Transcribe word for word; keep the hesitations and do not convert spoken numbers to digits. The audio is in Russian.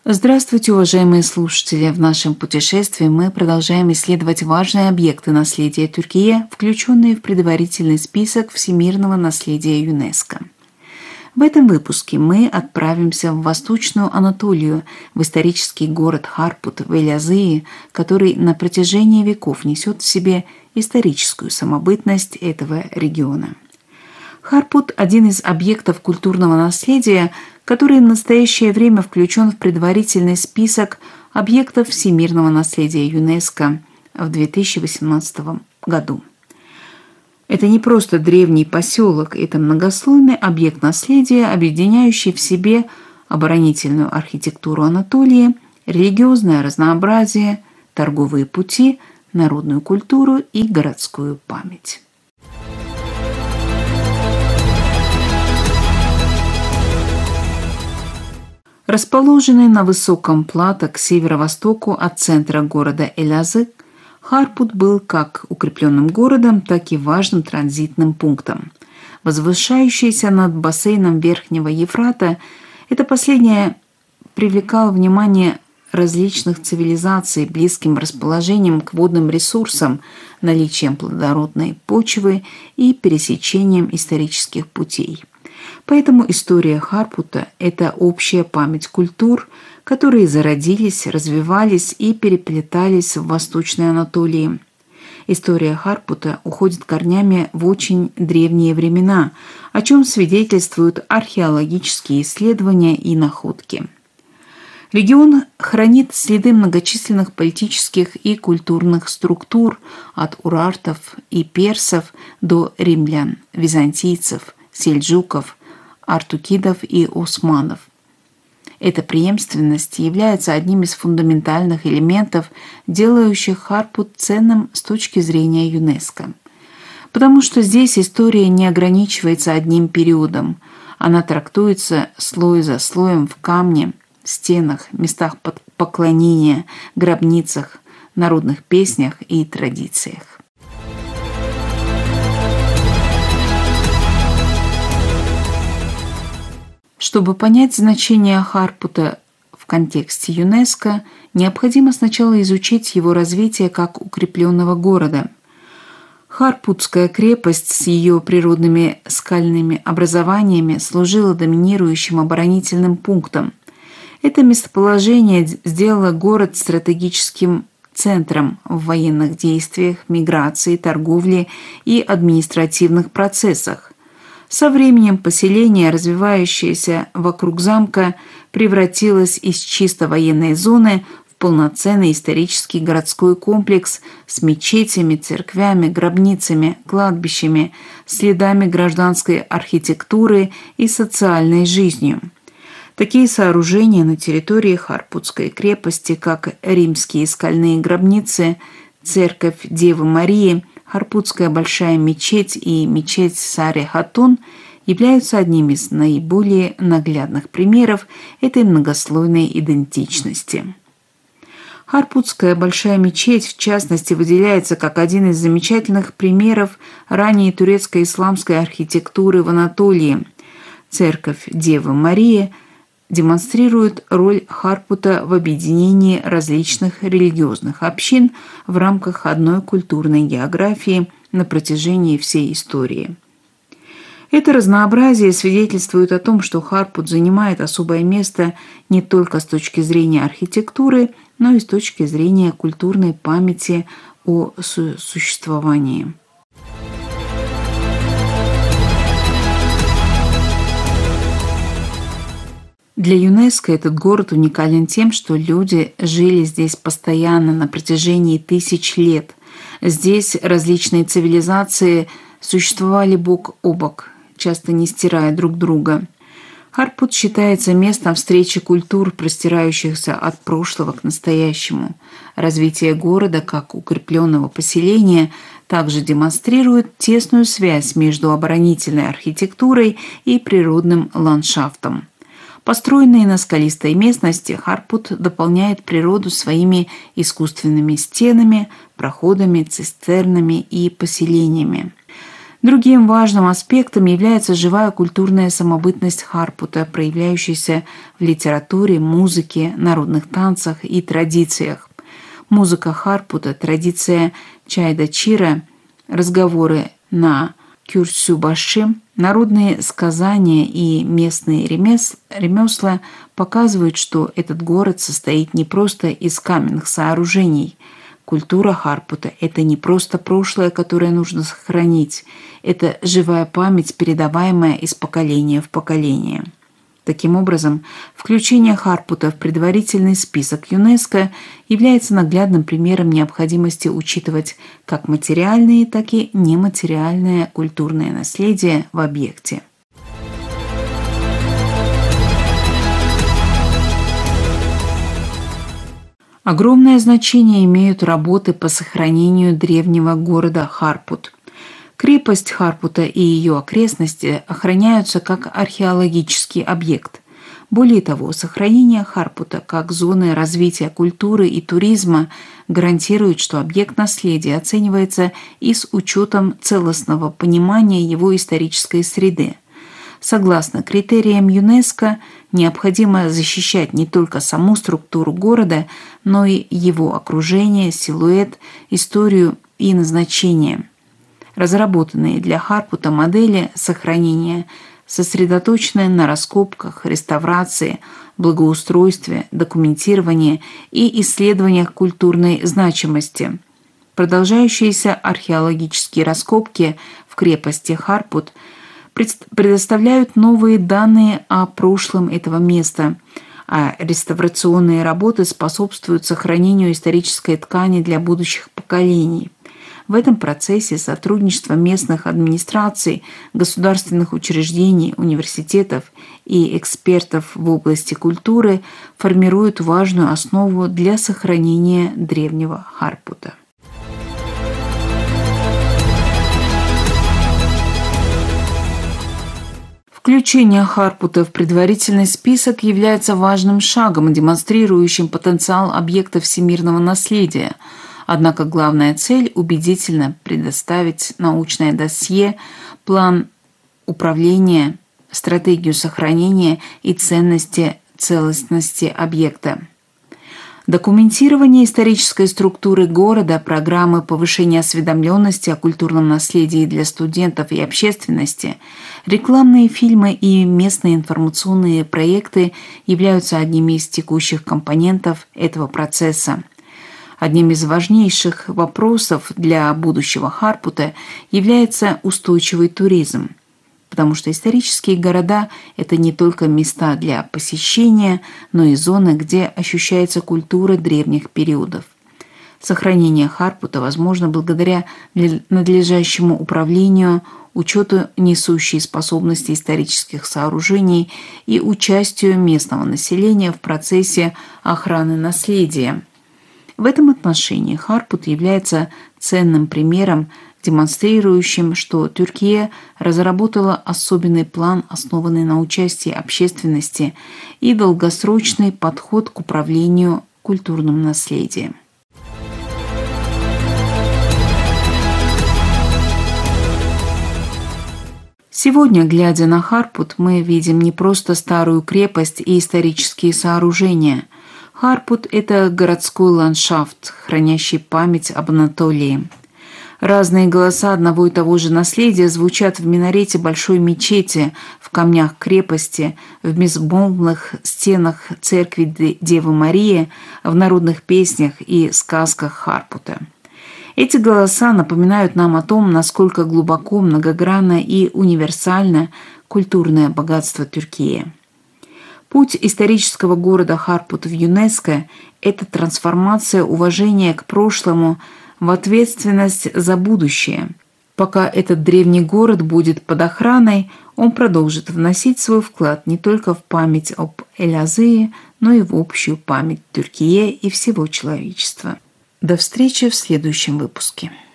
Здравствуйте, уважаемые слушатели! В нашем путешествии мы продолжаем исследовать важные объекты наследия Тюркии, включенные в предварительный список всемирного наследия ЮНЕСКО. В этом выпуске мы отправимся в Восточную Анатолию, в исторический город Харпут в Элязığ, который на протяжении веков несет в себе историческую самобытность этого региона. Харпут – один из объектов культурного наследия, который в настоящее время включен в предварительный список объектов всемирного наследия ЮНЕСКО в две тысячи восемнадцатом году. Это не просто древний поселок, это многослойный объект наследия, объединяющий в себе оборонительную архитектуру Анатолии, религиозное разнообразие, торговые пути, народную культуру и городскую память. Расположенный на высоком плато к северо-востоку от центра города Элязыг, Харпут был как укрепленным городом, так и важным транзитным пунктом. Возвышающийся над бассейном Верхнего Ефрата, это последнее привлекало внимание различных цивилизаций близким расположением к водным ресурсам, наличием плодородной почвы и пересечением исторических путей. Поэтому история Харпута – это общая память культур, которые зародились, развивались и переплетались в Восточной Анатолии. История Харпута уходит корнями в очень древние времена, о чем свидетельствуют археологические исследования и находки. Регион хранит следы многочисленных политических и культурных структур от урартов и персов до римлян, византийцев, сельджуков, артукидов и османов. Эта преемственность является одним из фундаментальных элементов, делающих Харпут ценным с точки зрения ЮНЕСКО. Потому что здесь история не ограничивается одним периодом, она трактуется слой за слоем в камне, стенах, местах поклонения, гробницах, народных песнях и традициях. Чтобы понять значение Харпута в контексте ЮНЕСКО, необходимо сначала изучить его развитие как укрепленного города. Харпутская крепость с ее природными скальными образованиями служила доминирующим оборонительным пунктом. Это местоположение сделало город стратегическим центром в военных действиях, миграции, торговле и административных процессах. Со временем поселение, развивающееся вокруг замка, превратилось из чисто военной зоны в полноценный исторический городской комплекс с мечетями, церквями, гробницами, кладбищами, следами гражданской архитектуры и социальной жизнью. Такие сооружения на территории Харпутской крепости, как римские скальные гробницы, церковь Девы Марии, Харпутская большая мечеть и мечеть Саре-Хатун являются одним из наиболее наглядных примеров этой многослойной идентичности. Харпутская большая мечеть, в частности, выделяется как один из замечательных примеров ранней турецко-исламской архитектуры в Анатолии. Церковь Девы Марии демонстрирует роль Харпута в объединении различных религиозных общин в рамках одной культурной географии на протяжении всей истории. Это разнообразие свидетельствует о том, что Харпут занимает особое место не только с точки зрения архитектуры, но и с точки зрения культурной памяти о существовании. Для ЮНЕСКО этот город уникален тем, что люди жили здесь постоянно на протяжении тысяч лет. Здесь различные цивилизации существовали бок о бок, часто не стирая друг друга. Харпут считается местом встречи культур, простирающихся от прошлого к настоящему. Развитие города как укрепленного поселения также демонстрирует тесную связь между оборонительной архитектурой и природным ландшафтом. Построенный на скалистой местности, Харпут дополняет природу своими искусственными стенами, проходами, цистернами и поселениями. Другим важным аспектом является живая культурная самобытность Харпута, проявляющаяся в литературе, музыке, народных танцах и традициях. Музыка Харпута, традиция чайда-чира, разговоры на кюрсюбаши, народные сказания и местные ремес... ремесла показывают, что этот город состоит не просто из каменных сооружений. Культура Харпута – это не просто прошлое, которое нужно сохранить, это живая память, передаваемая из поколения в поколение. Таким образом, включение Харпута в предварительный список ЮНЕСКО является наглядным примером необходимости учитывать как материальное, так и нематериальное культурное наследие в объекте. Огромное значение имеют работы по сохранению древнего города Харпут. Крепость Харпута и ее окрестности охраняются как археологический объект. Более того, сохранение Харпута как зоны развития культуры и туризма гарантирует, что объект наследия оценивается и с учетом целостного понимания его исторической среды. Согласно критериям ЮНЕСКО, необходимо защищать не только саму структуру города, но и его окружение, силуэт, историю и назначение. Разработанные для Харпута модели сохранения сосредоточены на раскопках, реставрации, благоустройстве, документировании и исследованиях культурной значимости. Продолжающиеся археологические раскопки в крепости Харпут предоставляют новые данные о прошлом этого места, а реставрационные работы способствуют сохранению исторической ткани для будущих поколений. В этом процессе сотрудничество местных администраций, государственных учреждений, университетов и экспертов в области культуры формирует важную основу для сохранения древнего Харпута. Включение Харпута в предварительный список является важным шагом, демонстрирующим потенциал объекта всемирного наследия. Однако главная цель – убедительно предоставить научное досье, план управления, стратегию сохранения и ценности целостности объекта. Документирование исторической структуры города, программы повышения осведомленности о культурном наследии для студентов и общественности, рекламные фильмы и местные информационные проекты являются одними из текущих компонентов этого процесса. Одним из важнейших вопросов для будущего Харпута является устойчивый туризм, потому что исторические города – это не только места для посещения, но и зоны, где ощущается культура древних периодов. Сохранение Харпута возможно благодаря надлежащему управлению, учету несущей способности исторических сооружений и участию местного населения в процессе охраны наследия. В этом отношении Харпут является ценным примером, демонстрирующим, что Тюркия разработала особенный план, основанный на участии общественности и долгосрочный подход к управлению культурным наследием. Сегодня, глядя на Харпут, мы видим не просто старую крепость и исторические сооружения. Харпут – это городской ландшафт, хранящий память об Анатолии. Разные голоса одного и того же наследия звучат в минарете большой мечети, в камнях крепости, в безмолвных стенах церкви Девы Марии, в народных песнях и сказках Харпута. Эти голоса напоминают нам о том, насколько глубоко, многогранно и универсально культурное богатство Тюркии. Путь исторического города Харпут в ЮНЕСКО – это трансформация уважения к прошлому в ответственность за будущее. Пока этот древний город будет под охраной, он продолжит вносить свой вклад не только в память об Элязые, но и в общую память Тюркии и всего человечества. До встречи в следующем выпуске.